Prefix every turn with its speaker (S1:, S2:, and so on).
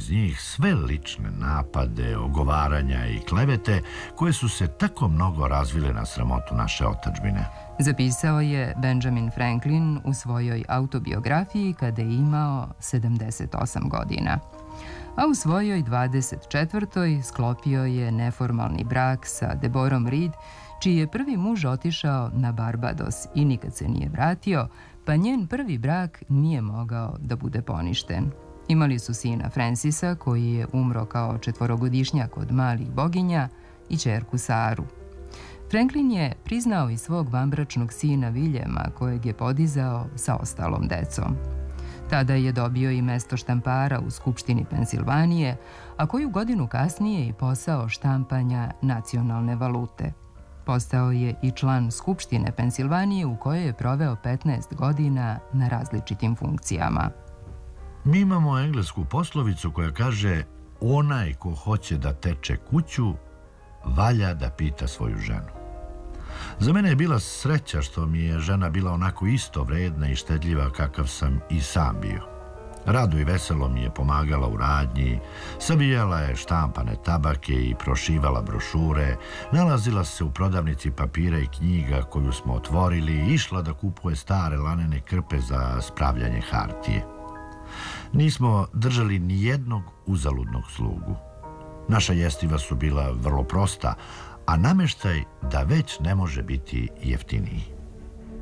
S1: iz njih sve lične napade, ogovaranja i klevete koje su se tako mnogo razvile na sramotu naše otadžbine.
S2: Zapisao je Benjamin Franklin u svojoj autobiografiji kada je imao 78 godina. A u svojoj 24. sklopio je neformalni brak sa Deborom Reed, čiji je prvi muž otišao na Barbados i nikad se nije vratio, pa njen prvi brak nije mogao da bude poništen. Imali su sina Francisa, koji je umro kao 4-godišnjak od malih boginja, i ćerku Saru. Franklin je priznao i svog vanbračnog sina Viljema, kojeg je podizao sa ostalom decom. Tada je dobio i mesto štampara u Skupštini Pensilvanije, a koju godinu kasnije i posao štampanja nacionalne valute. Postao je i član Skupštine Pensilvanije u kojoj je proveo 15 godina na različitim funkcijama.
S1: Mi imamo englesku poslovicu koja kaže: onaj ko hoće da teče kuću, valja da pita svoju ženu. Za mene je bila sreća što mi je žena bila onako isto vredna i štedljiva kakav sam i sam bio. Rado i veselo mi je pomagala u radnji, sabijala je štampane tabake i prošivala brošure, nalazila se u prodavnici papira i knjiga koju smo otvorili i išla da kupuje stare lanene krpe za spravljanje hartije. Nismo držali ni jednog uzaludnog slugu. Naša jestiva su bila vrlo prosta, a nameštaj da već ne može biti jeftiniji.